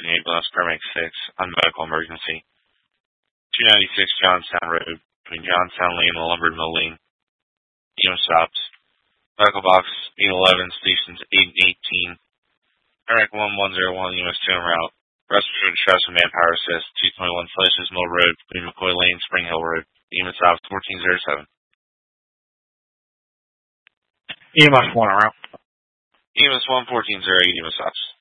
ambulance paramedic 6 on medical emergency. 296 Johnstown Road between Johnstown Lane and Lumber Mill Lane. EMS stops. Medical box 811 stations 8 and 18. Paramedic 1101 EMS 2 en route. Respiratory distress and manpower assist 221 Slices Mill Road between McCoy Lane and Spring Hill Road. EMS stops 1407. EMS 1 en route. EMS 1 1408 EMS stops.